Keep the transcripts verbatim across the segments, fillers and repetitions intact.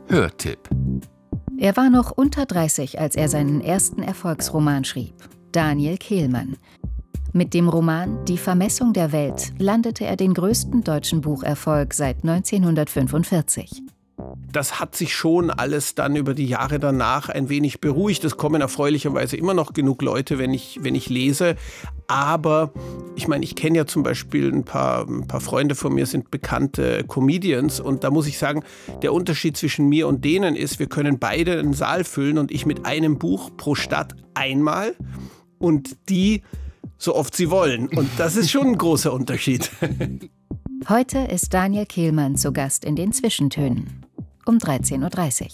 Hörtipp. Er war noch unter dreißig, als er seinen ersten Erfolgsroman schrieb, Daniel Kehlmann. Mit dem Roman »Die Vermessung der Welt« landete er den größten deutschen Bucherfolg seit neunzehnhundertfünfundvierzig. Das hat sich schon alles dann über die Jahre danach ein wenig beruhigt. Es kommen erfreulicherweise immer noch genug Leute, wenn ich, wenn ich lese. Aber ich meine, ich kenne ja zum Beispiel ein paar, ein paar Freunde von mir, sind bekannte Comedians. Und da muss ich sagen, der Unterschied zwischen mir und denen ist, wir können beide einen Saal füllen und ich mit einem Buch pro Stadt einmal und die so oft sie wollen. Und das ist schon ein großer Unterschied. Heute ist Daniel Kehlmann zu Gast in den Zwischentönen um dreizehn Uhr dreißig.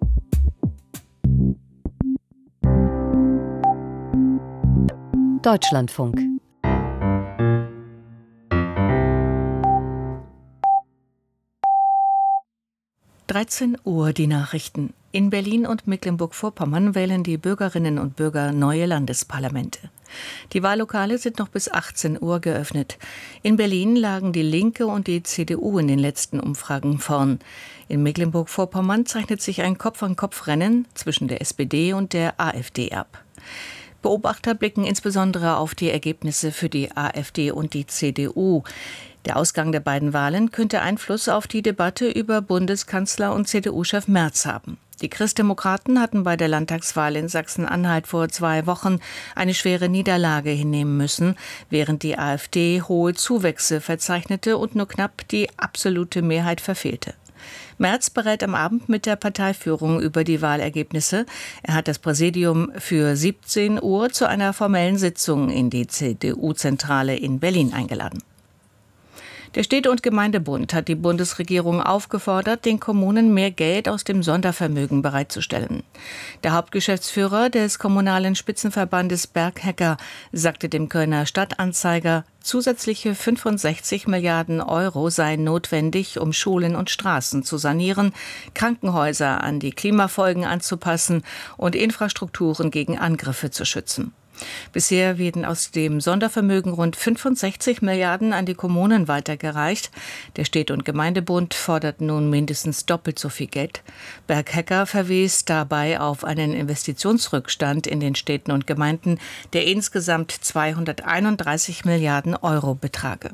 Deutschlandfunk. dreizehn Uhr die Nachrichten. In Berlin und Mecklenburg-Vorpommern wählen die Bürgerinnen und Bürger neue Landesparlamente. Die Wahllokale sind noch bis achtzehn Uhr geöffnet. In Berlin lagen die Linke und die C D U in den letzten Umfragen vorn. In Mecklenburg-Vorpommern zeichnet sich ein Kopf-an-Kopf-Rennen zwischen der S P D und der A f D ab. Beobachter blicken insbesondere auf die Ergebnisse für die A f D und die C D U. Der Ausgang der beiden Wahlen könnte Einfluss auf die Debatte über Bundeskanzler und C D U-Chef Merz haben. Die Christdemokraten hatten bei der Landtagswahl in Sachsen-Anhalt vor zwei Wochen eine schwere Niederlage hinnehmen müssen, während die A f D hohe Zuwächse verzeichnete und nur knapp die absolute Mehrheit verfehlte. Merz berät am Abend mit der Parteiführung über die Wahlergebnisse. Er hat das Präsidium für siebzehn Uhr zu einer formellen Sitzung in die C D U-Zentrale in Berlin eingeladen. Der Städte- und Gemeindebund hat die Bundesregierung aufgefordert, den Kommunen mehr Geld aus dem Sondervermögen bereitzustellen. Der Hauptgeschäftsführer des kommunalen Spitzenverbandes Berg Hecker sagte dem Kölner Stadtanzeiger, zusätzliche fünfundsechzig Milliarden Euro seien notwendig, um Schulen und Straßen zu sanieren, Krankenhäuser an die Klimafolgen anzupassen und Infrastrukturen gegen Angriffe zu schützen. Bisher werden aus dem Sondervermögen rund fünfundsechzig Milliarden an die Kommunen weitergereicht. Der Städte- und Gemeindebund fordert nun mindestens doppelt so viel Geld. Berg Hecker verwies dabei auf einen Investitionsrückstand in den Städten und Gemeinden, der insgesamt zweihunderteinunddreißig Milliarden Euro betrage.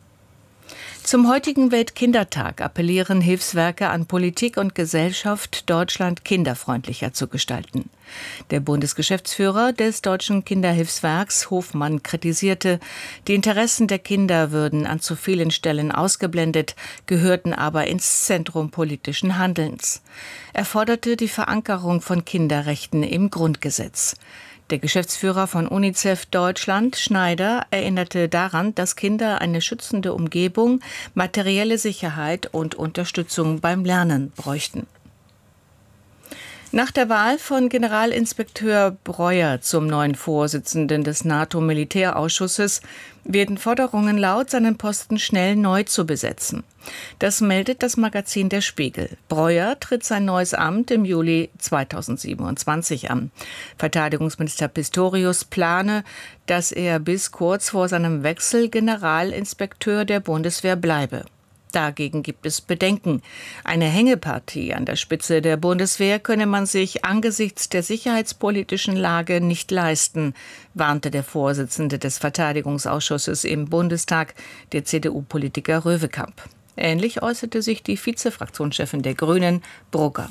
Zum heutigen Weltkindertag appellieren Hilfswerke an Politik und Gesellschaft, Deutschland kinderfreundlicher zu gestalten. Der Bundesgeschäftsführer des Deutschen Kinderhilfswerks, Hofmann, kritisierte, die Interessen der Kinder würden an zu vielen Stellen ausgeblendet, gehörten aber ins Zentrum politischen Handelns. Er forderte die Verankerung von Kinderrechten im Grundgesetz. Der Geschäftsführer von UNICEF Deutschland, Schneider, erinnerte daran, dass Kinder eine schützende Umgebung, materielle Sicherheit und Unterstützung beim Lernen bräuchten. Nach der Wahl von Generalinspekteur Breuer zum neuen Vorsitzenden des NATO-Militärausschusses werden Forderungen laut, seinen Posten schnell neu zu besetzen. Das meldet das Magazin Der Spiegel. Breuer tritt sein neues Amt im Juli zweitausendsiebenundzwanzig an. Verteidigungsminister Pistorius plane, dass er bis kurz vor seinem Wechsel Generalinspekteur der Bundeswehr bleibe. Dagegen gibt es Bedenken. Eine Hängepartie an der Spitze der Bundeswehr könne man sich angesichts der sicherheitspolitischen Lage nicht leisten, warnte der Vorsitzende des Verteidigungsausschusses im Bundestag, der C D U-Politiker Röwekamp. Ähnlich äußerte sich die Vizefraktionschefin der Grünen, Brugger.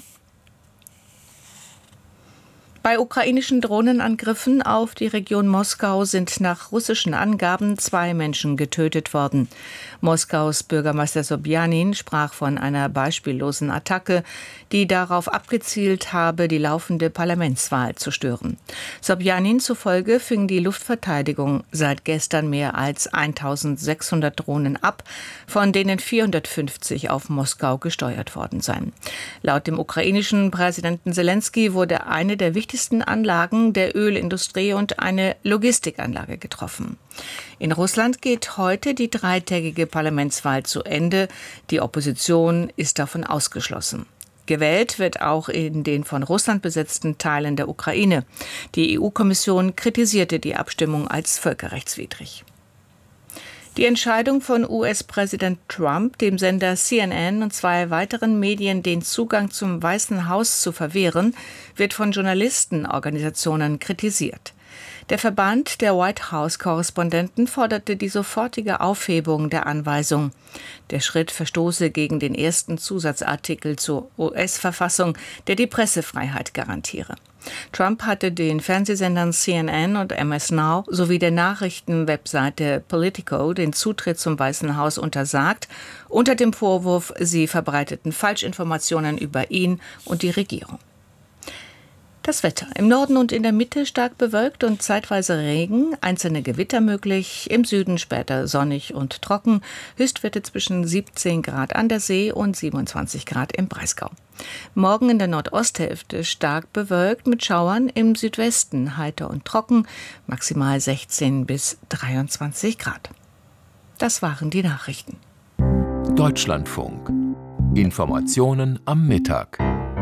Bei ukrainischen Drohnenangriffen auf die Region Moskau sind nach russischen Angaben zwei Menschen getötet worden. Moskaus Bürgermeister Sobjanin sprach von einer beispiellosen Attacke, die darauf abgezielt habe, die laufende Parlamentswahl zu stören. Sobjanin zufolge fing die Luftverteidigung seit gestern mehr als eintausendsechshundert Drohnen ab, von denen vierhundertfünfzig auf Moskau gesteuert worden seien. Laut dem ukrainischen Präsidenten Selenskyj wurde eine der wichtigsten Anlagen der Ölindustrie und eine Logistikanlage getroffen. In Russland geht heute die dreitägige Parlamentswahl zu Ende. Die Opposition ist davon ausgeschlossen. Gewählt wird auch in den von Russland besetzten Teilen der Ukraine. Die E U-Kommission kritisierte die Abstimmung als völkerrechtswidrig. Die Entscheidung von U S-Präsident Trump, dem Sender C N N und zwei weiteren Medien den Zugang zum Weißen Haus zu verwehren, wird von Journalistenorganisationen kritisiert. Der Verband der White House-Korrespondenten forderte die sofortige Aufhebung der Anweisung. Der Schritt verstoße gegen den ersten Zusatzartikel zur U S-Verfassung, der die Pressefreiheit garantiere. Trump hatte den Fernsehsendern C N N und M S Now sowie der Nachrichtenwebseite Politico den Zutritt zum Weißen Haus untersagt, unter dem Vorwurf, sie verbreiteten Falschinformationen über ihn und die Regierung. Das Wetter. Im Norden und in der Mitte stark bewölkt und zeitweise Regen, einzelne Gewitter möglich, im Süden später sonnig und trocken, Höchstwerte zwischen siebzehn Grad an der See und siebenundzwanzig Grad im Breisgau. Morgen in der Nordosthälfte stark bewölkt mit Schauern, im Südwesten heiter und trocken, maximal sechzehn bis dreiundzwanzig Grad. Das waren die Nachrichten. Deutschlandfunk. Informationen am Mittag.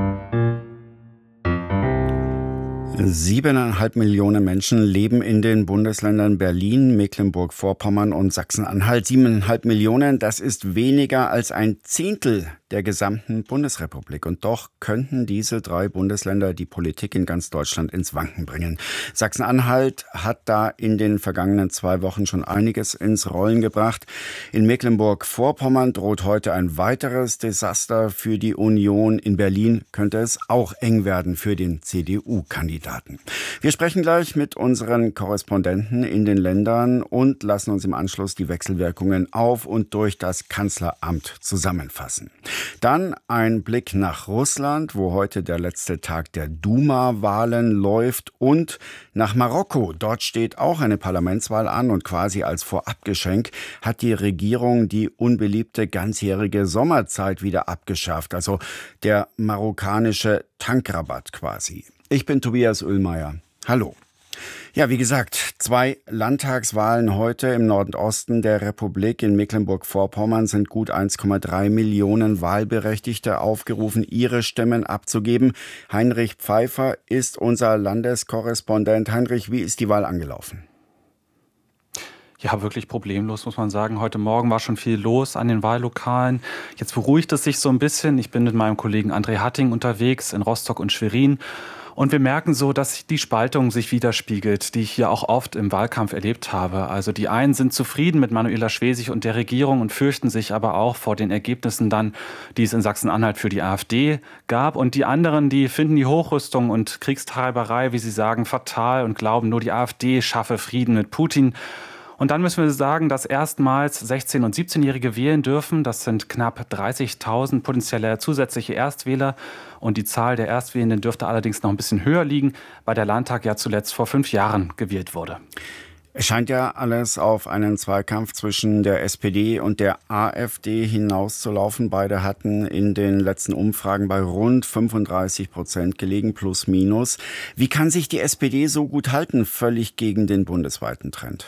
Siebeneinhalb Millionen Menschen leben in den Bundesländern Berlin, Mecklenburg-Vorpommern und Sachsen-Anhalt. Siebeneinhalb Millionen, das ist weniger als ein Zehntel der gesamten Bundesrepublik. Und doch könnten diese drei Bundesländer die Politik in ganz Deutschland ins Wanken bringen. Sachsen-Anhalt hat da in den vergangenen zwei Wochen schon einiges ins Rollen gebracht. In Mecklenburg-Vorpommern droht heute ein weiteres Desaster für die Union. In Berlin könnte es auch eng werden für den C D U-Kandidaten. Wir sprechen gleich mit unseren Korrespondenten in den Ländern und lassen uns im Anschluss die Wechselwirkungen auf und durch das Kanzleramt zusammenfassen. Dann ein Blick nach Russland, wo heute der letzte Tag der Duma-Wahlen läuft, und nach Marokko. Dort steht auch eine Parlamentswahl an und quasi als Vorabgeschenk hat die Regierung die unbeliebte ganzjährige Sommerzeit wieder abgeschafft, also der marokkanische Tankrabatt quasi. Ich bin Tobias Ullmeier. Hallo. Ja, wie gesagt, zwei Landtagswahlen heute im Nordosten der Republik. In Mecklenburg-Vorpommern sind gut eins Komma drei Millionen Wahlberechtigte aufgerufen, ihre Stimmen abzugeben. Heinrich Pfeiffer ist unser Landeskorrespondent. Heinrich, wie ist die Wahl angelaufen? Ja, wirklich problemlos, muss man sagen. Heute Morgen war schon viel los an den Wahllokalen. Jetzt beruhigt es sich so ein bisschen. Ich bin mit meinem Kollegen André Hatting unterwegs in Rostock und Schwerin. Und wir merken so, dass die Spaltung sich widerspiegelt, die ich hier auch oft im Wahlkampf erlebt habe. Also die einen sind zufrieden mit Manuela Schwesig und der Regierung und fürchten sich aber auch vor den Ergebnissen dann, die es in Sachsen-Anhalt für die AfD gab. Und die anderen, die finden die Hochrüstung und Kriegstreiberei, wie sie sagen, fatal und glauben, nur die AfD schaffe Frieden mit Putin. Und dann müssen wir sagen, dass erstmals sechzehn- und siebzehnjährige wählen dürfen. Das sind knapp dreißigtausend potenzielle zusätzliche Erstwähler. Und die Zahl der Erstwählenden dürfte allerdings noch ein bisschen höher liegen, weil der Landtag ja zuletzt vor fünf Jahren gewählt wurde. Es scheint ja alles auf einen Zweikampf zwischen der S P D und der AfD hinauszulaufen. Beide hatten in den letzten Umfragen bei rund fünfunddreißig Prozent gelegen, plus minus. Wie kann sich die S P D so gut halten, völlig gegen den bundesweiten Trend?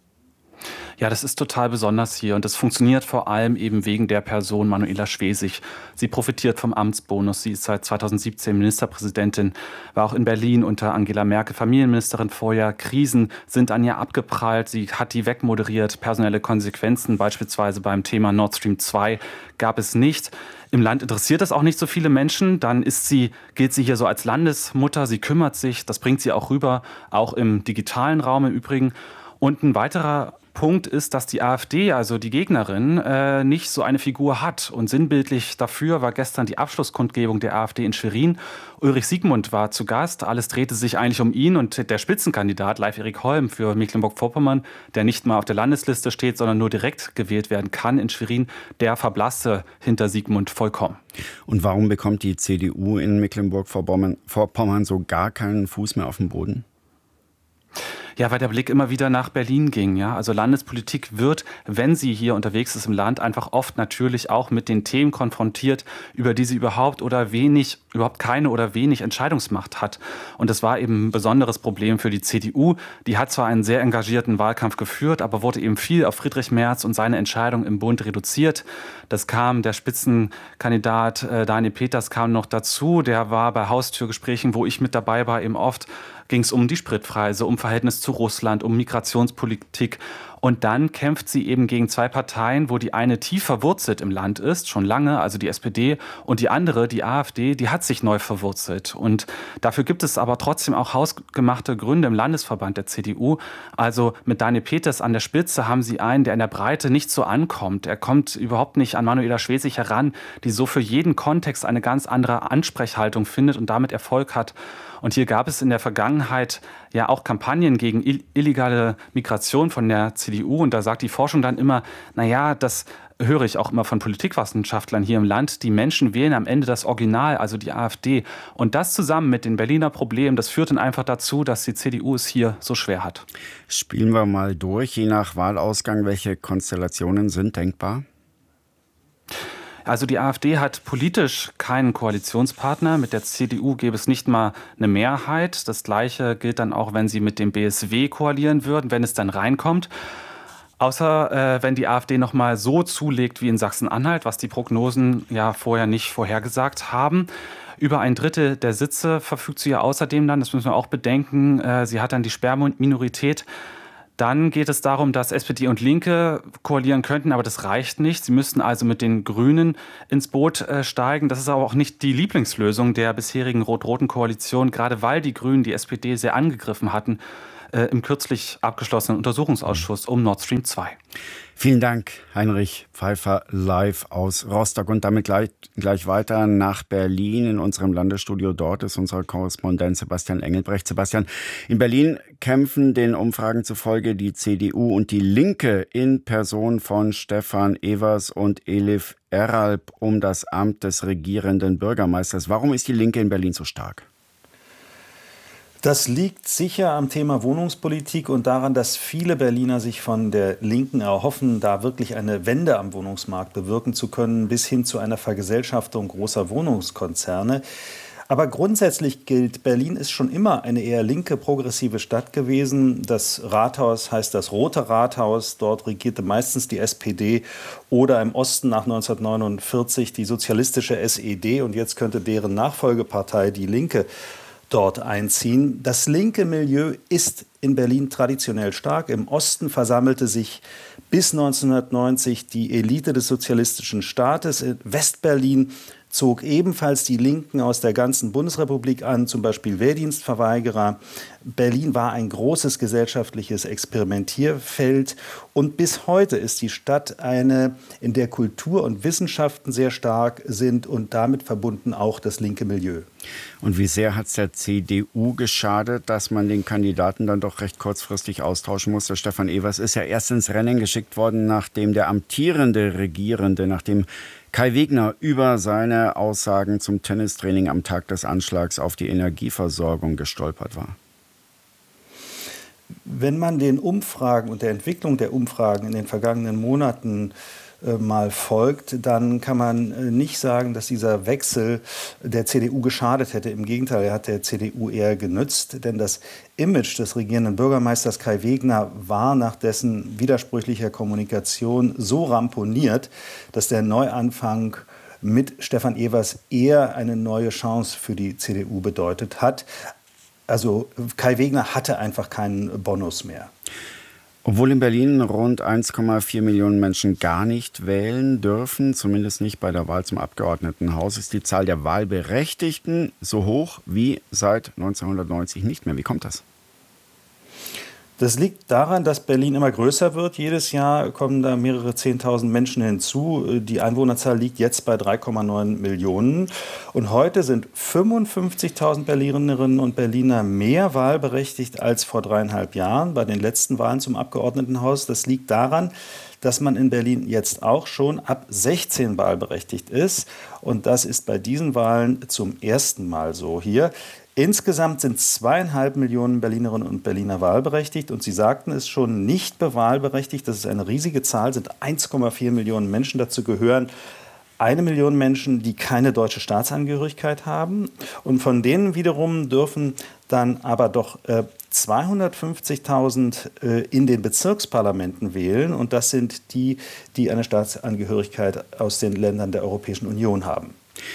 Ja, das ist total besonders hier und das funktioniert vor allem eben wegen der Person Manuela Schwesig. Sie profitiert vom Amtsbonus. Sie ist seit zweitausendsiebzehn Ministerpräsidentin, war auch in Berlin unter Angela Merkel Familienministerin vorher. Krisen sind an ihr abgeprallt. Sie hat die wegmoderiert. Personelle Konsequenzen, beispielsweise beim Thema Nord Stream zwei, gab es nicht. Im Land interessiert es auch nicht so viele Menschen. Dann ist sie, gilt sie hier so als Landesmutter. Sie kümmert sich. Das bringt sie auch rüber, auch im digitalen Raum im Übrigen. Und ein weiterer Punkt ist, dass die AfD, also die Gegnerin, äh, nicht so eine Figur hat. Und sinnbildlich dafür war gestern die Abschlusskundgebung der AfD in Schwerin. Ulrich Siegmund war zu Gast. Alles drehte sich eigentlich um ihn und der Spitzenkandidat Leif-Erik Holm für Mecklenburg-Vorpommern, der nicht mal auf der Landesliste steht, sondern nur direkt gewählt werden kann in Schwerin, der verblasste hinter Siegmund vollkommen. Und warum bekommt die C D U in Mecklenburg-Vorpommern so gar keinen Fuß mehr auf dem Boden? Ja, weil der Blick immer wieder nach Berlin ging. Ja? Also Landespolitik wird, wenn sie hier unterwegs ist im Land, einfach oft natürlich auch mit den Themen konfrontiert, über die sie überhaupt oder wenig, überhaupt keine oder wenig Entscheidungsmacht hat. Und das war eben ein besonderes Problem für die C D U. Die hat zwar einen sehr engagierten Wahlkampf geführt, aber wurde eben viel auf Friedrich Merz und seine Entscheidung im Bund reduziert. Das kam, der Spitzenkandidat äh, Daniel Peters kam noch dazu. Der war bei Haustürgesprächen, wo ich mit dabei war, eben oft ging es um die Spritpreise, um Verhältnis zu Russland, um Migrationspolitik. Und dann kämpft sie eben gegen zwei Parteien, wo die eine tief verwurzelt im Land ist, schon lange, also die S P D, und die andere, die AfD, die hat sich neu verwurzelt. Und dafür gibt es aber trotzdem auch hausgemachte Gründe im Landesverband der C D U. Also mit Daniel Peters an der Spitze haben sie einen, der in der Breite nicht so ankommt. Er kommt überhaupt nicht an Manuela Schwesig heran, die so für jeden Kontext eine ganz andere Ansprechhaltung findet und damit Erfolg hat. Und hier gab es in der Vergangenheit ja auch Kampagnen gegen illegale Migration von der C D U. Und da sagt die Forschung dann immer, naja, das höre ich auch immer von Politikwissenschaftlern hier im Land, die Menschen wählen am Ende das Original, also die AfD. Und das zusammen mit den Berliner Problemen, das führt dann einfach dazu, dass die C D U es hier so schwer hat. Spielen wir mal durch, je nach Wahlausgang, welche Konstellationen sind denkbar? Also die AfD hat politisch keinen Koalitionspartner. Mit der C D U gäbe es nicht mal eine Mehrheit. Das Gleiche gilt dann auch, wenn sie mit dem B S W koalieren würden, wenn es dann reinkommt. Außer äh, wenn die AfD noch mal so zulegt wie in Sachsen-Anhalt, was die Prognosen ja vorher nicht vorhergesagt haben. Über ein Drittel der Sitze verfügt sie ja außerdem dann, das müssen wir auch bedenken, äh, sie hat dann die Sperrminorität. Dann geht es darum, dass S P D und Linke koalieren könnten, aber das reicht nicht. Sie müssten also mit den Grünen ins Boot äh, steigen. Das ist aber auch nicht die Lieblingslösung der bisherigen rot-roten Koalition, gerade weil die Grünen die S P D sehr angegriffen hatten äh, im kürzlich abgeschlossenen Untersuchungsausschuss um Nord Stream zwei. Vielen Dank, Heinrich Pfeiffer, live aus Rostock. Und damit gleich, gleich weiter nach Berlin in unserem Landesstudio. Dort ist unser Korrespondent Sebastian Engelbrecht. Sebastian, in Berlin kämpfen den Umfragen zufolge die C D U und die Linke in Person von Stefan Evers und Elif Eralp um das Amt des regierenden Bürgermeisters. Warum ist die Linke in Berlin so stark? Das liegt sicher am Thema Wohnungspolitik und daran, dass viele Berliner sich von der Linken erhoffen, da wirklich eine Wende am Wohnungsmarkt bewirken zu können, bis hin zu einer Vergesellschaftung großer Wohnungskonzerne. Aber grundsätzlich gilt, Berlin ist schon immer eine eher linke, progressive Stadt gewesen. Das Rathaus heißt das Rote Rathaus. Dort regierte meistens die S P D oder im Osten nach neunzehnhundertneunundvierzig die sozialistische S E D. Und jetzt könnte deren Nachfolgepartei, die Linke, dort einziehen. Das linke Milieu ist in Berlin traditionell stark. Im Osten versammelte sich bis neunzehnhundertneunzig die Elite des sozialistischen Staates. In Westberlin zog ebenfalls die Linken aus der ganzen Bundesrepublik an, zum Beispiel Wehrdienstverweigerer. Berlin war ein großes gesellschaftliches Experimentierfeld und bis heute ist die Stadt eine, in der Kultur und Wissenschaften sehr stark sind und damit verbunden auch das linke Milieu. Und wie sehr hat es der C D U geschadet, dass man den Kandidaten dann doch recht kurzfristig austauschen musste? Stefan Evers ist ja erst ins Rennen geschickt worden, nachdem der amtierende Regierende, nachdem Kai Wegner über seine Aussagen zum Tennistraining am Tag des Anschlags auf die Energieversorgung gestolpert war. Wenn man den Umfragen und der Entwicklung der Umfragen in den vergangenen Monaten äh, mal folgt, dann kann man äh, nicht sagen, dass dieser Wechsel der C D U geschadet hätte. Im Gegenteil, er hat der C D U eher genützt, denn das Image des regierenden Bürgermeisters Kai Wegner war nach dessen widersprüchlicher Kommunikation so ramponiert, dass der Neuanfang mit Stefan Evers eher eine neue Chance für die C D U bedeutet hat. Also Kai Wegner hatte einfach keinen Bonus mehr. Obwohl in Berlin rund eins Komma vier Millionen Menschen gar nicht wählen dürfen, zumindest nicht bei der Wahl zum Abgeordnetenhaus, ist die Zahl der Wahlberechtigten so hoch wie seit neunzehnhundertneunzig nicht mehr. Wie kommt das? Das liegt daran, dass Berlin immer größer wird. Jedes Jahr kommen da mehrere Zehntausend Menschen hinzu. Die Einwohnerzahl liegt jetzt bei drei Komma neun Millionen. Und heute sind fünfundfünfzigtausend Berlinerinnen und Berliner mehr wahlberechtigt als vor dreieinhalb Jahren bei den letzten Wahlen zum Abgeordnetenhaus. Das liegt daran, dass man in Berlin jetzt auch schon ab sechzehn wahlberechtigt ist. Und das ist bei diesen Wahlen zum ersten Mal so hier. Insgesamt sind zweieinhalb Millionen Berlinerinnen und Berliner wahlberechtigt. Und Sie sagten es schon, nicht bewahlberechtigt. Das ist eine riesige Zahl, sind eins Komma vier Millionen Menschen. Dazu gehören eine Million Menschen, die keine deutsche Staatsangehörigkeit haben. Und von denen wiederum dürfen dann aber doch äh, zweihundertfünfzigtausend äh, in den Bezirksparlamenten wählen. Und das sind die, die eine Staatsangehörigkeit aus den Ländern der Europäischen Union haben.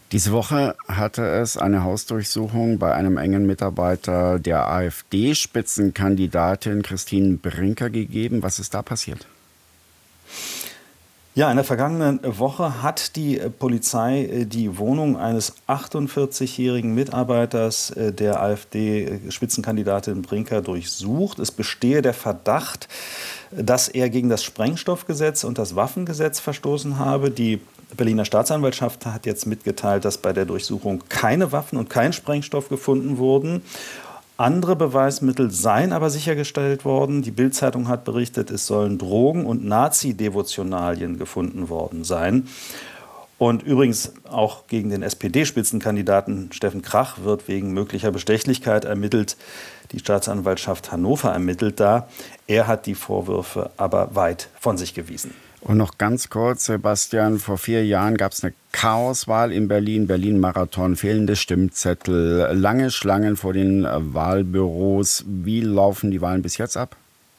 Diese Woche hatte es eine Hausdurchsuchung bei einem engen Mitarbeiter der AfD-Spitzenkandidatin Christine Brinker gegeben. Was ist da passiert? Ja, in der vergangenen Woche hat die Polizei die Wohnung eines achtundvierzigjährigen Mitarbeiters der AfD-Spitzenkandidatin Brinker durchsucht. Es bestehe der Verdacht, dass er gegen das Sprengstoffgesetz und das Waffengesetz verstoßen habe. Die Berliner Staatsanwaltschaft hat jetzt mitgeteilt, dass bei der Durchsuchung keine Waffen und kein Sprengstoff gefunden wurden. Andere Beweismittel seien aber sichergestellt worden. Die Bild-Zeitung hat berichtet, es sollen Drogen- und Nazi-Devotionalien gefunden worden sein. Und übrigens auch gegen den S P D-Spitzenkandidaten Steffen Krach wird wegen möglicher Bestechlichkeit ermittelt. Die Staatsanwaltschaft Hannover ermittelt da. Er hat die Vorwürfe aber weit von sich gewiesen. Und noch ganz kurz, Sebastian, vor vier Jahren gab es eine Chaoswahl in Berlin, Berlin-Marathon, fehlende Stimmzettel, lange Schlangen vor den Wahlbüros. Wie laufen die Wahlen bis jetzt ab?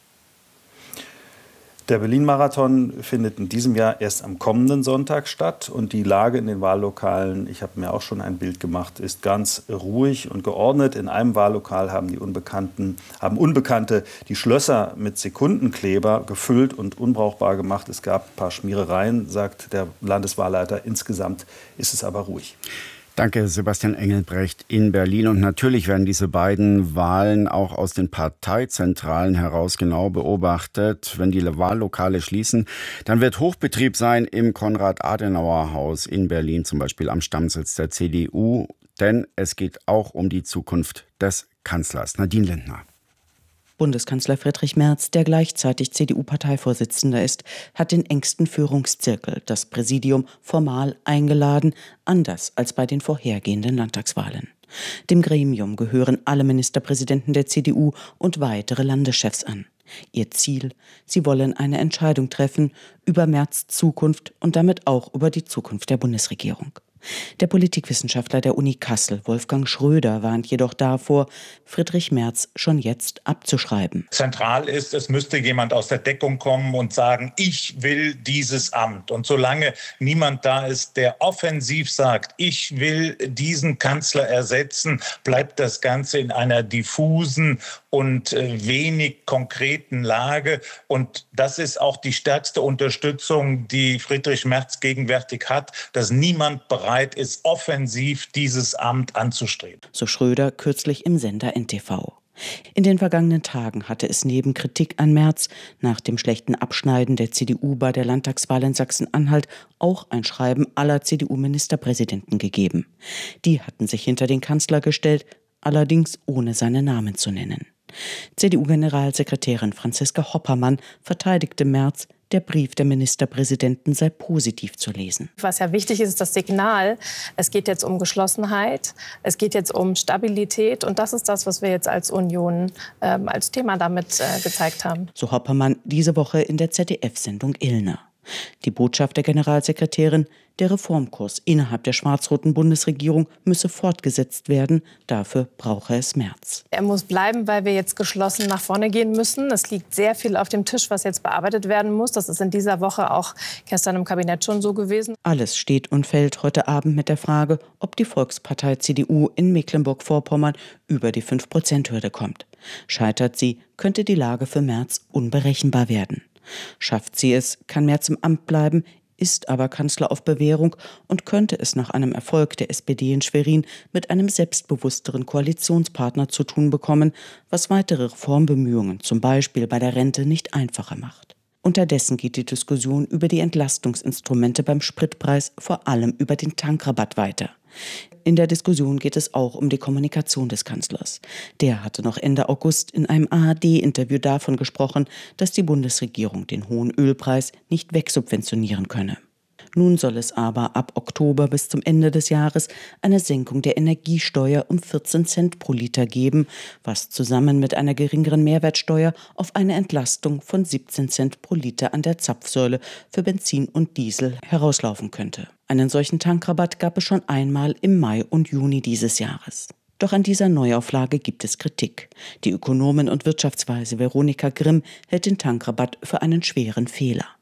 Der Berlin-Marathon findet in diesem Jahr erst am kommenden Sonntag statt und die Lage in den Wahllokalen, ich habe mir auch schon ein Bild gemacht, ist ganz ruhig und geordnet. In einem Wahllokal haben die Unbekannten, haben Unbekannte die Schlösser mit Sekundenkleber gefüllt und unbrauchbar gemacht. Es gab ein paar Schmierereien, sagt der Landeswahlleiter. Insgesamt ist es aber ruhig. Danke, Sebastian Engelbrecht in Berlin. Und natürlich werden diese beiden Wahlen auch aus den Parteizentralen heraus genau beobachtet. Wenn die Wahllokale schließen, dann wird Hochbetrieb sein im Konrad-Adenauer-Haus in Berlin, zum Beispiel am Stammsitz der C D U. Denn es geht auch um die Zukunft des Kanzlers. Nadine Lindner. Bundeskanzler Friedrich Merz, der gleichzeitig C D U-Parteivorsitzender ist, hat den engsten Führungszirkel, das Präsidium, formal eingeladen, anders als bei den vorhergehenden Landtagswahlen. Dem Gremium gehören alle Ministerpräsidenten der C D U und weitere Landeschefs an. Ihr Ziel: Sie wollen eine Entscheidung treffen über Merz' Zukunft und damit auch über die Zukunft der Bundesregierung. Der Politikwissenschaftler der Uni Kassel, Wolfgang Schröder, warnt jedoch davor, Friedrich Merz schon jetzt abzuschreiben. Zentral ist, es müsste jemand aus der Deckung kommen und sagen, ich will dieses Amt. Und solange niemand da ist, der offensiv sagt, ich will diesen Kanzler ersetzen, bleibt das Ganze in einer diffusen und wenig konkreten Lage. Und das ist auch die stärkste Unterstützung, die Friedrich Merz gegenwärtig hat, dass niemand bereit ist, offensiv dieses Amt anzustreben. So Schröder kürzlich im Sender N T V. In den vergangenen Tagen hatte es neben Kritik an Merz nach dem schlechten Abschneiden der C D U bei der Landtagswahl in Sachsen-Anhalt auch ein Schreiben aller C D U-Ministerpräsidenten gegeben. Die hatten sich hinter den Kanzler gestellt, allerdings ohne seinen Namen zu nennen. C D U-Generalsekretärin Franziska Hoppermann verteidigte Merz, der Brief der Ministerpräsidenten sei positiv zu lesen. Was ja wichtig ist, ist das Signal. Es geht jetzt um Geschlossenheit, es geht jetzt um Stabilität. Und das ist das, was wir jetzt als Union ähm, als Thema damit äh, gezeigt haben. So Hoppermann diese Woche in der Z D F-Sendung Illner. Die Botschaft der Generalsekretärin: Der Reformkurs innerhalb der schwarz-roten Bundesregierung müsse fortgesetzt werden. Dafür brauche es Merz. Er muss bleiben, weil wir jetzt geschlossen nach vorne gehen müssen. Es liegt sehr viel auf dem Tisch, was jetzt bearbeitet werden muss. Das ist in dieser Woche auch gestern im Kabinett schon so gewesen. Alles steht und fällt heute Abend mit der Frage, ob die Volkspartei C D U in Mecklenburg-Vorpommern über die fünf Prozent Hürde kommt. Scheitert sie, könnte die Lage für Merz unberechenbar werden. Schafft sie es, kann Merz im Amt bleiben, ist aber Kanzler auf Bewährung und könnte es nach einem Erfolg der S P D in Schwerin mit einem selbstbewussteren Koalitionspartner zu tun bekommen, was weitere Reformbemühungen, zum Beispiel bei der Rente, nicht einfacher macht. Unterdessen geht die Diskussion über die Entlastungsinstrumente beim Spritpreis, vor allem über den Tankrabatt, weiter. In der Diskussion geht es auch um die Kommunikation des Kanzlers. Der hatte noch Ende August in einem A R D-Interview davon gesprochen, dass die Bundesregierung den hohen Ölpreis nicht wegsubventionieren könne. Nun soll es aber ab Oktober bis zum Ende des Jahres eine Senkung der Energiesteuer um vierzehn Cent pro Liter geben, was zusammen mit einer geringeren Mehrwertsteuer auf eine Entlastung von siebzehn Cent pro Liter an der Zapfsäule für Benzin und Diesel herauslaufen könnte. Einen solchen Tankrabatt gab es schon einmal im Mai und Juni dieses Jahres. Doch an dieser Neuauflage gibt es Kritik. Die Ökonomin und Wirtschaftsweise Veronika Grimm hält den Tankrabatt für einen schweren Fehler.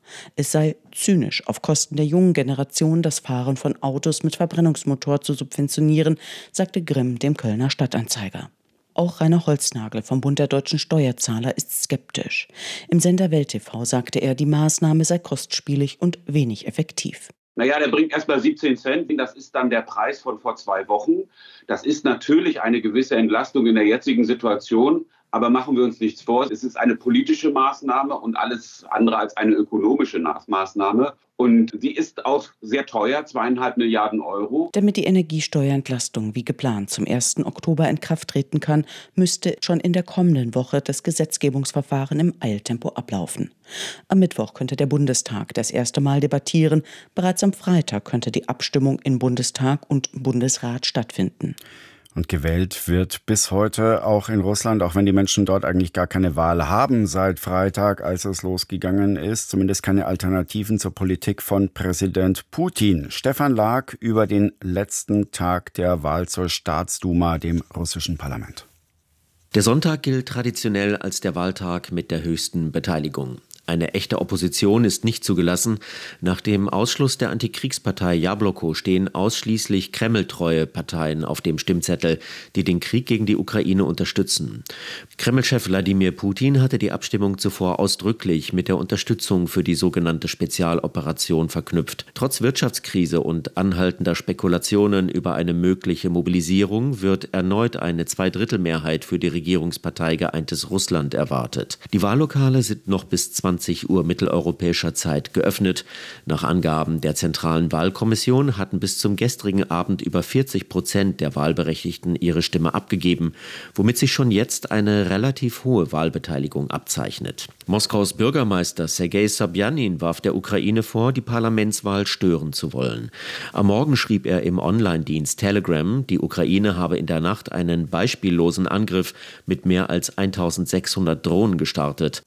Es sei zynisch, auf Kosten der jungen Generation das Fahren von Autos mit Verbrennungsmotor zu subventionieren, sagte Grimm dem Kölner Stadtanzeiger. Auch Rainer Holznagel vom Bund der deutschen Steuerzahler ist skeptisch. Im Sender Welt T V sagte er, die Maßnahme sei kostspielig und wenig effektiv. Naja, der bringt erst mal siebzehn Cent. Das ist dann der Preis von vor zwei Wochen. Das ist natürlich eine gewisse Entlastung in der jetzigen Situation. Aber machen wir uns nichts vor, es ist eine politische Maßnahme und alles andere als eine ökonomische Maßnahme. Und sie ist auch sehr teuer, zweieinhalb Milliarden Euro. Damit die Energiesteuerentlastung wie geplant zum ersten Oktober in Kraft treten kann, müsste schon in der kommenden Woche das Gesetzgebungsverfahren im Eiltempo ablaufen. Am Mittwoch könnte der Bundestag das erste Mal debattieren. Bereits am Freitag könnte die Abstimmung in Bundestag und Bundesrat stattfinden. Und gewählt wird bis heute auch in Russland, auch wenn die Menschen dort eigentlich gar keine Wahl haben seit Freitag, als es losgegangen ist. Zumindest keine Alternativen zur Politik von Präsident Putin. Stefan Lag über den letzten Tag der Wahl zur Staatsduma, dem russischen Parlament. Der Sonntag gilt traditionell als der Wahltag mit der höchsten Beteiligung. Eine echte Opposition ist nicht zugelassen. Nach dem Ausschluss der Antikriegspartei Jabloko stehen ausschließlich kremltreue Parteien auf dem Stimmzettel, die den Krieg gegen die Ukraine unterstützen. Kremlchef Wladimir Putin hatte die Abstimmung zuvor ausdrücklich mit der Unterstützung für die sogenannte Spezialoperation verknüpft. Trotz Wirtschaftskrise und anhaltender Spekulationen über eine mögliche Mobilisierung wird erneut eine Zweidrittelmehrheit für die Regierungspartei Geeintes Russland erwartet. Die Wahllokale sind noch bis zwanzig Uhr mitteleuropäischer Zeit geöffnet. Nach Angaben der Zentralen Wahlkommission hatten bis zum gestrigen Abend über vierzig Prozent der Wahlberechtigten ihre Stimme abgegeben, womit sich schon jetzt eine relativ hohe Wahlbeteiligung abzeichnet. Moskaus Bürgermeister Sergei Sobjanin warf der Ukraine vor, die Parlamentswahl stören zu wollen. Am Morgen schrieb er im Online-Dienst Telegram, die Ukraine habe in der Nacht einen beispiellosen Angriff mit mehr als eintausendsechshundert Drohnen gestartet.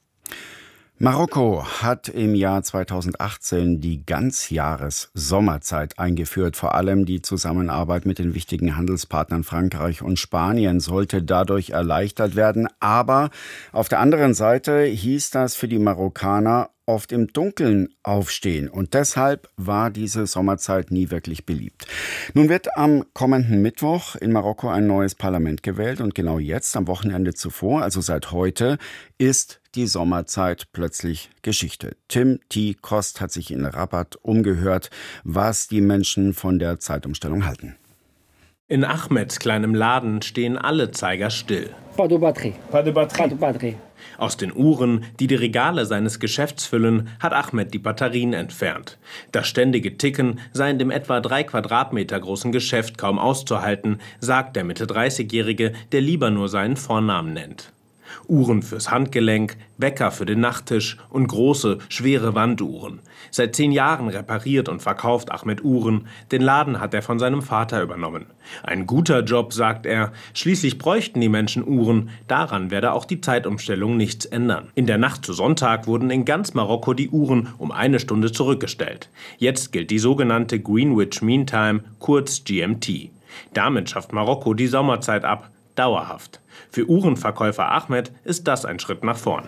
Marokko hat im Jahr zweitausendachtzehn die Ganzjahres-Sommerzeit eingeführt. Vor allem die Zusammenarbeit mit den wichtigen Handelspartnern Frankreich und Spanien sollte dadurch erleichtert werden. Aber auf der anderen Seite hieß das für die Marokkaner oft im Dunkeln aufstehen. Und deshalb war diese Sommerzeit nie wirklich beliebt. Nun wird am kommenden Mittwoch in Marokko ein neues Parlament gewählt. Und genau jetzt, am Wochenende zuvor, also seit heute, ist die Sommerzeit plötzlich Geschichte. Tim T. Kost hat sich in Rabat umgehört, was die Menschen von der Zeitumstellung halten. In Ahmeds kleinem Laden stehen alle Zeiger still. Pas de batterie. Pas de batterie. Pas de batterie. Aus den Uhren, die die Regale seines Geschäfts füllen, hat Ahmed die Batterien entfernt. Das ständige Ticken sei in dem etwa drei Quadratmeter großen Geschäft kaum auszuhalten, sagt der Mitte dreißigjährige, der lieber nur seinen Vornamen nennt. Uhren fürs Handgelenk, Wecker für den Nachttisch und große, schwere Wanduhren. Seit zehn Jahren repariert und verkauft Ahmed Uhren. Den Laden hat er von seinem Vater übernommen. Ein guter Job, sagt er. Schließlich bräuchten die Menschen Uhren. Daran werde auch die Zeitumstellung nichts ändern. In der Nacht zu Sonntag wurden in ganz Marokko die Uhren um eine Stunde zurückgestellt. Jetzt gilt die sogenannte Greenwich Mean Time, kurz G M T. Damit schafft Marokko die Sommerzeit ab. Dauerhaft. Für Uhrenverkäufer Ahmed ist das ein Schritt nach vorn.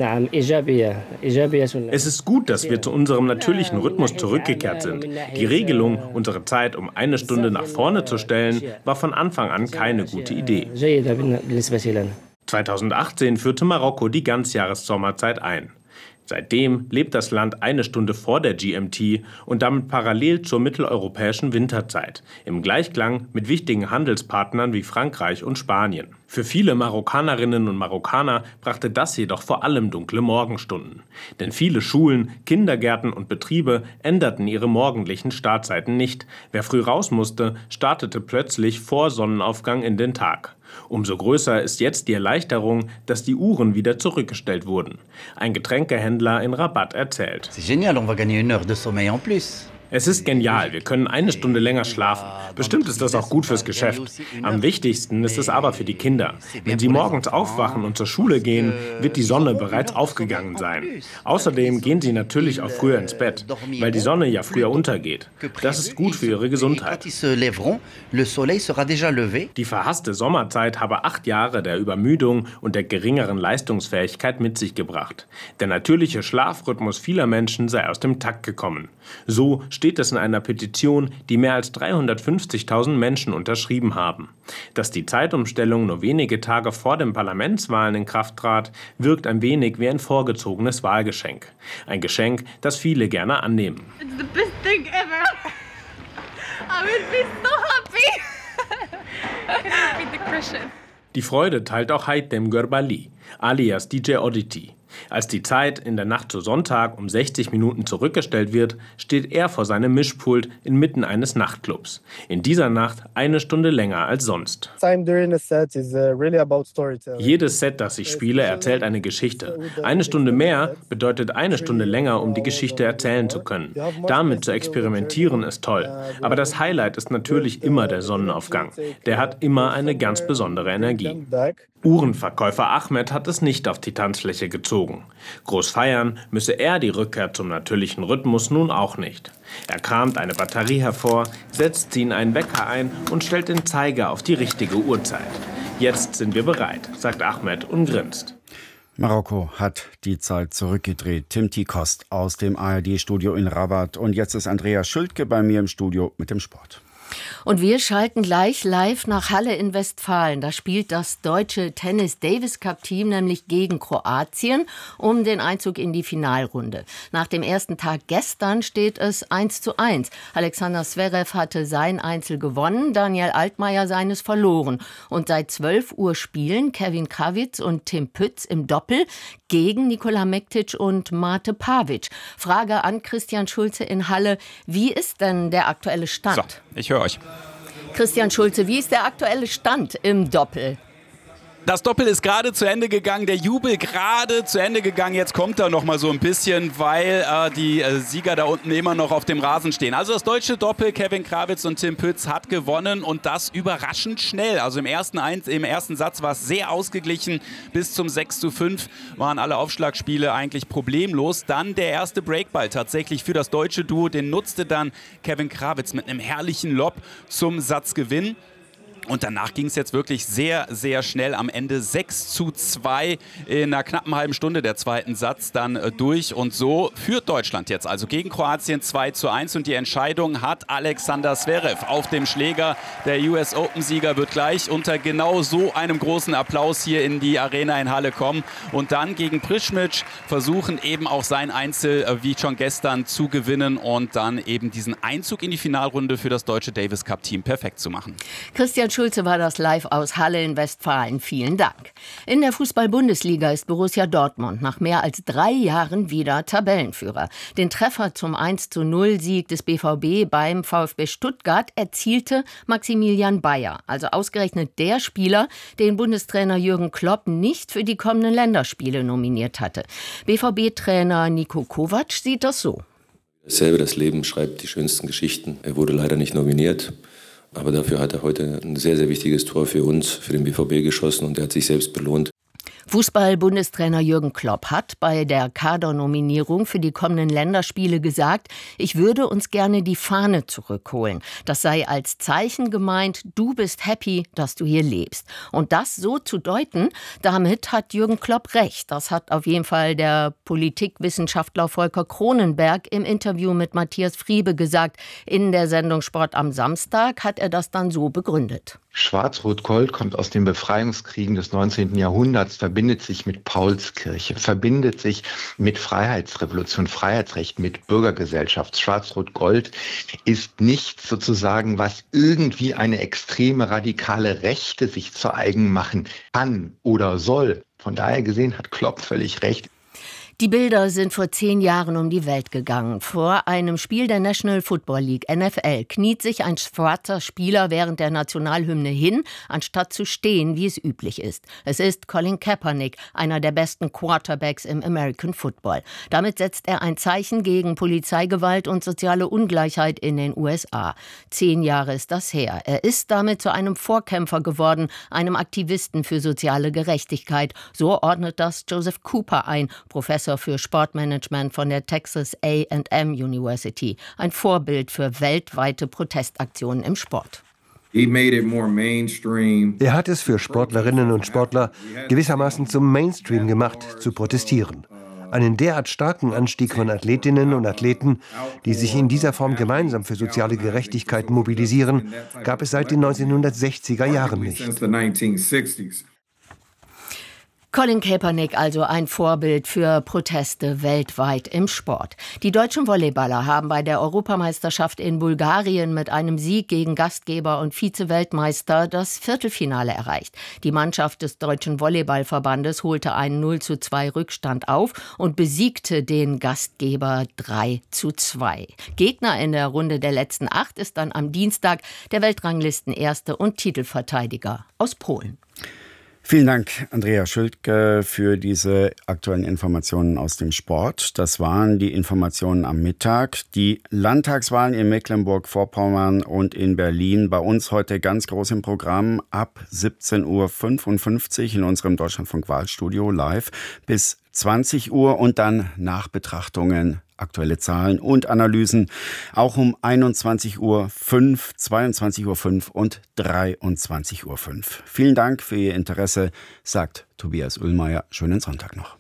Es ist gut, dass wir zu unserem natürlichen Rhythmus zurückgekehrt sind. Die Regelung, unsere Zeit um eine Stunde nach vorne zu stellen, war von Anfang an keine gute Idee. zweitausendachtzehn führte Marokko die Ganzjahressommerzeit ein. Seitdem lebt das Land eine Stunde vor der G M T und damit parallel zur mitteleuropäischen Winterzeit, im Gleichklang mit wichtigen Handelspartnern wie Frankreich und Spanien. Für viele Marokkanerinnen und Marokkaner brachte das jedoch vor allem dunkle Morgenstunden. Denn viele Schulen, Kindergärten und Betriebe änderten ihre morgendlichen Startzeiten nicht. Wer früh raus musste, startete plötzlich vor Sonnenaufgang in den Tag. Umso größer ist jetzt die Erleichterung, dass die Uhren wieder zurückgestellt wurden. Ein Getränkehändler in Rabat erzählt. C'est génial, on va gagner une heure de sommeil en plus. Es ist genial, wir können eine Stunde länger schlafen. Bestimmt ist das auch gut fürs Geschäft. Am wichtigsten ist es aber für die Kinder. Wenn sie morgens aufwachen und zur Schule gehen, wird die Sonne bereits aufgegangen sein. Außerdem gehen sie natürlich auch früher ins Bett, weil die Sonne ja früher untergeht. Das ist gut für ihre Gesundheit. Die verhasste Sommerzeit habe acht Jahre der Übermüdung und der geringeren Leistungsfähigkeit mit sich gebracht. Der natürliche Schlafrhythmus vieler Menschen sei aus dem Takt gekommen. So steht es in einer Petition, die mehr als dreihundertfünfzigtausend Menschen unterschrieben haben. Dass die Zeitumstellung nur wenige Tage vor den Parlamentswahlen in Kraft trat, wirkt ein wenig wie ein vorgezogenes Wahlgeschenk. Ein Geschenk, das viele gerne annehmen. It's the best thing ever. I will be so happy. Can I be the Christian? Die Freude teilt auch Haitham Gurbali, alias D J Oddity. Als die Zeit in der Nacht zu Sonntag um sechzig Minuten zurückgestellt wird, steht er vor seinem Mischpult inmitten eines Nachtclubs. In dieser Nacht eine Stunde länger als sonst. Jedes Set, das ich spiele, erzählt eine Geschichte. Eine Stunde mehr bedeutet eine Stunde länger, um die Geschichte erzählen zu können. Damit zu experimentieren ist toll. Aber das Highlight ist natürlich immer der Sonnenaufgang. Der hat immer eine ganz besondere Energie. Uhrenverkäufer Ahmed hat es nicht auf die Tanzfläche gezogen. Groß feiern müsse er die Rückkehr zum natürlichen Rhythmus nun auch nicht. Er kramt eine Batterie hervor, setzt sie in einen Wecker ein und stellt den Zeiger auf die richtige Uhrzeit. Jetzt sind wir bereit, sagt Ahmed und grinst. Marokko hat die Zeit zurückgedreht. Tim Tikost aus dem A R D-Studio in Rabat. Und jetzt ist Andreas Schültke bei mir im Studio mit dem Sport. Und wir schalten gleich live nach Halle in Westfalen. Da spielt das deutsche Tennis-Davis-Cup-Team nämlich gegen Kroatien um den Einzug in die Finalrunde. Nach dem ersten Tag gestern steht es eins zu eins. Alexander Zverev hatte sein Einzel gewonnen, Daniel Altmaier seines verloren. Und seit zwölf Uhr spielen Kevin Krawietz und Tim Pütz im Doppel gegen Nikola Mektic und Mate Pavic. Frage an Christian Schulze in Halle. Wie ist denn der aktuelle Stand? So, ich höre euch. Christian Schulze, wie ist der aktuelle Stand im Doppel? Das Doppel ist gerade zu Ende gegangen, der Jubel gerade zu Ende gegangen. Jetzt kommt er noch mal so ein bisschen, weil äh, die äh, Sieger da unten immer noch auf dem Rasen stehen. Also das deutsche Doppel, Kevin Krawietz und Tim Pütz hat gewonnen und das überraschend schnell. Also im ersten, Ein- im ersten Satz war es sehr ausgeglichen. Bis zum sechs zu fünf waren alle Aufschlagspiele eigentlich problemlos. Dann der erste Breakball tatsächlich für das deutsche Duo. Den nutzte dann Kevin Krawietz mit einem herrlichen Lob zum Satzgewinn. Und danach ging es jetzt wirklich sehr, sehr schnell. Am Ende sechs zu zwei in einer knappen halben Stunde der zweiten Satz dann äh, durch. Und so führt Deutschland jetzt also gegen Kroatien zwei zu eins. Und die Entscheidung hat Alexander Zverev auf dem Schläger. Der U S Open-Sieger wird gleich unter genau so einem großen Applaus hier in die Arena in Halle kommen. Und dann gegen Prischmic versuchen eben auch sein Einzel äh, wie schon gestern zu gewinnen. Und dann eben diesen Einzug in die Finalrunde für das deutsche Davis Cup-Team perfekt zu machen. Christian Schulze war das live aus Halle in Westfalen. Vielen Dank. In der Fußball-Bundesliga ist Borussia Dortmund nach mehr als drei Jahren wieder Tabellenführer. Den Treffer zum eins zu null Sieg des B V B beim VfB Stuttgart erzielte Maximilian Bayer. Also ausgerechnet der Spieler, den Bundestrainer Jürgen Klopp nicht für die kommenden Länderspiele nominiert hatte. B V B-Trainer Niko Kovac sieht das so. Selber das Leben schreibt die schönsten Geschichten. Er wurde leider nicht nominiert. Aber dafür hat er heute ein sehr, sehr wichtiges Tor für uns, für den B V B geschossen und er hat sich selbst belohnt. Fußball-Bundestrainer Jürgen Klopp hat bei der Kadernominierung für die kommenden Länderspiele gesagt, ich würde uns gerne die Fahne zurückholen. Das sei als Zeichen gemeint, du bist happy, dass du hier lebst. Und das so zu deuten, damit hat Jürgen Klopp recht. Das hat auf jeden Fall der Politikwissenschaftler Volker Kronenberg im Interview mit Matthias Friebe gesagt. In der Sendung Sport am Samstag hat er das dann so begründet. Schwarz-Rot-Gold kommt aus den Befreiungskriegen des neunzehnten Jahrhunderts, verbindet sich mit Paulskirche, verbindet sich mit Freiheitsrevolution, Freiheitsrecht, mit Bürgergesellschaft. Schwarz-Rot-Gold ist nicht sozusagen, was irgendwie eine extreme radikale Rechte sich zu eigen machen kann oder soll. Von daher gesehen hat Klopp völlig recht. Die Bilder sind vor zehn Jahren um die Welt gegangen. Vor einem Spiel der National Football League, N F L, kniet sich ein schwarzer Spieler während der Nationalhymne hin, anstatt zu stehen, wie es üblich ist. Es ist Colin Kaepernick, einer der besten Quarterbacks im American Football. Damit setzt er ein Zeichen gegen Polizeigewalt und soziale Ungleichheit in den U S A. Zehn Jahre ist das her. Er ist damit zu einem Vorkämpfer geworden, einem Aktivisten für soziale Gerechtigkeit. So ordnet das Joseph Cooper ein, Professor für Sportmanagement von der Texas A and M University. Ein Vorbild für weltweite Protestaktionen im Sport. Er hat es für Sportlerinnen und Sportler gewissermaßen zum Mainstream gemacht, zu protestieren. Einen derart starken Anstieg von Athletinnen und Athleten, die sich in dieser Form gemeinsam für soziale Gerechtigkeit mobilisieren, gab es seit den neunzehnhundertsechziger Jahren nicht. Colin Kaepernick also ein Vorbild für Proteste weltweit im Sport. Die deutschen Volleyballer haben bei der Europameisterschaft in Bulgarien mit einem Sieg gegen Gastgeber und Vize-Weltmeister das Viertelfinale erreicht. Die Mannschaft des Deutschen Volleyballverbandes holte einen null zu zwei Rückstand auf und besiegte den Gastgeber drei zu zwei. Gegner in der Runde der letzten acht ist dann am Dienstag der Weltranglistenerste und Titelverteidiger aus Polen. Vielen Dank, Andrea Schülke, für diese aktuellen Informationen aus dem Sport. Das waren die Informationen am Mittag. Die Landtagswahlen in Mecklenburg-Vorpommern und in Berlin bei uns heute ganz groß im Programm. Ab siebzehn Uhr fünfundfünfzig in unserem Deutschlandfunk-Wahlstudio live bis zwanzig Uhr und dann Nachbetrachtungen, aktuelle Zahlen und Analysen. Auch um einundzwanzig Uhr fünf, zweiundzwanzig Uhr fünf und dreiundzwanzig Uhr fünf. Vielen Dank für Ihr Interesse, sagt Tobias Ullmeier. Schönen Sonntag noch.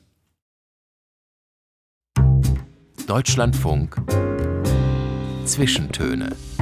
Deutschlandfunk Zwischentöne.